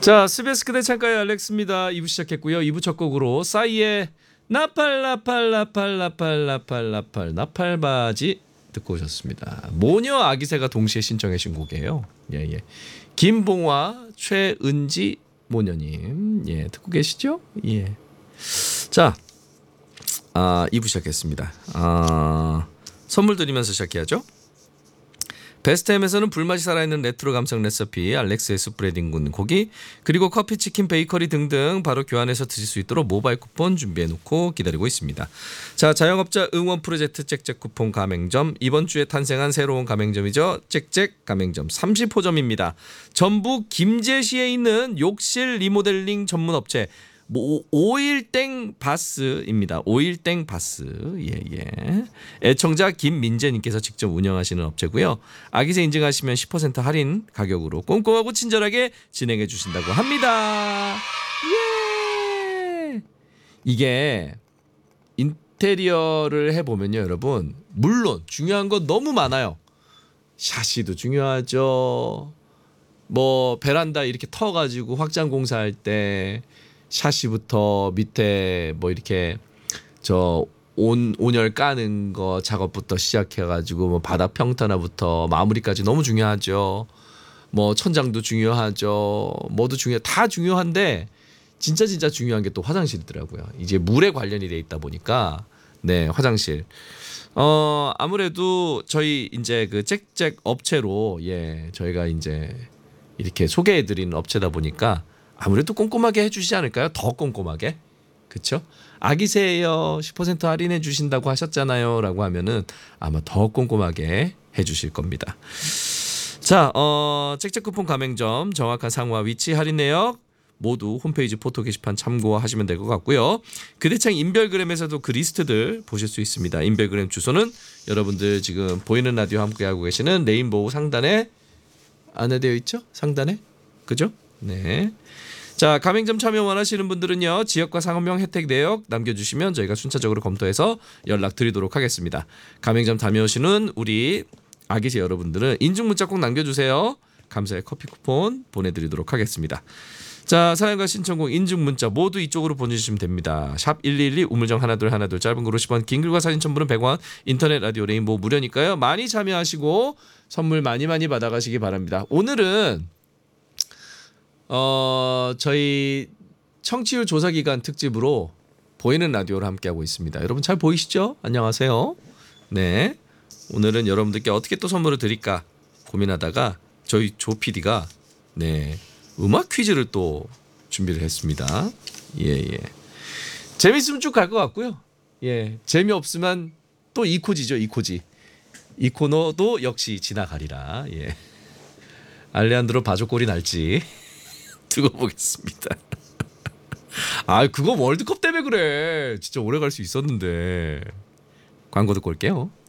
자, 스베스 그대 창가의 알렉스입니다. 2부 시작했고요. 2부 첫 곡으로 싸이의 나팔바지 듣고 오셨습니다. 모녀 아기새가 동시에 신청해 신 곡이에요. 예. 김봉화, 최은지 모녀님, 예, 듣고 계시죠? 예. 자, 2부 시작했습니다. 선물 드리면서 시작해야죠. 베스트햄에서는 불맛이 살아있는 레트로 감성 레시피 알렉스의 스프레딩 고기 그리고 커피, 치킨, 베이커리 등등 바로 교환해서 드실 수 있도록 모바일 쿠폰 준비해놓고 기다리고 있습니다. 자, 자영업자 응원 프로젝트 짹짹 쿠폰 가맹점, 이번 주에 탄생한 새로운 가맹점이죠. 짹짹 가맹점 30호점입니다. 전북 김제시에 있는 욕실 리모델링 전문 업체 오일땡 바스입니다. 오일땡 바스. 예. 애청자 김민재님께서 직접 운영하시는 업체고요. 아기새 인증하시면 10% 할인 가격으로 꼼꼼하고 친절하게 진행해 주신다고 합니다. 예. 이게 인테리어를 해보면요, 여러분, 물론 중요한 거 너무 많아요. 샤시도 중요하죠. 뭐 베란다 이렇게 터가지고 확장 공사할 때 샤시부터 밑에 뭐 이렇게 온열 까는 거 작업부터 시작해가지고 뭐 바닥 평탄화부터 마무리까지 너무 중요하죠. 뭐 천장도 중요하죠. 뭐도 다 중요한데 진짜 중요한 게 또 화장실이더라고요. 이제 물에 관련이 돼 있다 보니까 네, 화장실. 아무래도 저희 이제 그 짹짹 업체로 저희가 이제 이렇게 소개해드리는 업체다 보니까 아무래도 꼼꼼하게 해주시지 않을까요? 더 꼼꼼하게, 그렇죠? 아기새예요, 10% 할인해 주신다고 하셨잖아요 라고 하면은 아마 더 꼼꼼하게 해주실 겁니다. 자, 짹짹 쿠폰 가맹점 정확한 상호와 위치, 할인 내역 모두 홈페이지 포토 게시판 참고하시면 될 것 같고요. 그대창 인별그램에서도 그 리스트들 보실 수 있습니다. 인별그램 주소는 여러분들 지금 보이는 라디오 함께하고 계시는 레인보우 상단에 안내되어 있죠? 상단에, 그죠? 네. 자, 가맹점 참여 원하시는 분들은요, 지역과 상호명 혜택 내역 남겨주시면 저희가 순차적으로 검토해서 연락드리도록 하겠습니다. 가맹점 다녀오시는 우리 아기새 여러분들은 인증 문자 꼭 남겨주세요. 감사의 커피 쿠폰 보내드리도록 하겠습니다. 자, 사연과 신청곡, 인증 문자 모두 이쪽으로 보내주시면 됩니다. 샵 1212 우물정 1212 짧은 글 50원, 긴 글과 사진 첨부는 100원, 인터넷 라디오 레인보우 무료니까요. 많이 참여하시고 선물 많이 받아가시기 바랍니다. 오늘은 저희 청취율 조사 기간 특집으로 보이는 라디오를 함께하고 있습니다. 여러분 잘 보이시죠? 안녕하세요. 네, 오늘은 여러분들께 어떻게 또 선물을 드릴까 고민하다가 저희 조 PD가 음악 퀴즈를 또 준비를 했습니다. 예. 재밌으면 쭉 갈 것 같고요. 예, 재미없으면 또 이코지죠, 이코지. 이 코너도 역시 지나가리라. 예. 알레한드로 바조골이 날지 두고 보겠습니다. 그거 월드컵 때문에 그래. 진짜 오래 갈 수 있었는데. 광고 듣고 올게요.